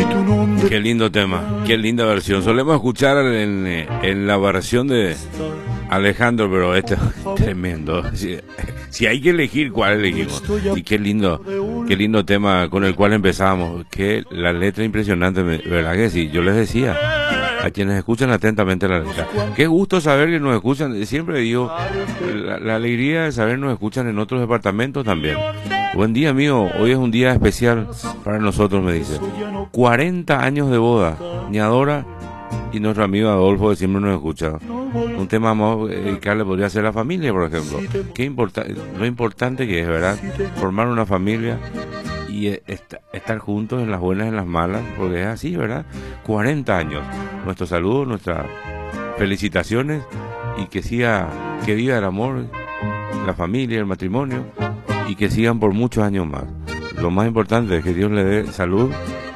Qué lindo tema, qué linda versión. Solemos escuchar en la versión de Alejandro, pero este es tremendo. Si hay que elegir, ¿cuál elegimos? Y qué lindo tema con el cual empezamos. Que la letra impresionante, ¿verdad que sí? Yo les decía a quienes escuchan atentamente la letra, qué gusto saber que nos escuchan. Siempre digo, la alegría de saber nos escuchan en otros departamentos también. Buen día, amigo. Hoy es un día especial para nosotros, me dice. 40 años de boda, Ñadora y nuestro amigo Adolfo, que siempre nos escucha. Un tema más que le podría ser la familia, por ejemplo. Lo importante que es, ¿verdad? Formar una familia y estar juntos en las buenas y en las malas, porque es así, ¿verdad? 40 años. Nuestro saludo, nuestras felicitaciones, y que viva el amor, la familia, el matrimonio, y que sigan por muchos años más. Lo más importante es que Dios le dé salud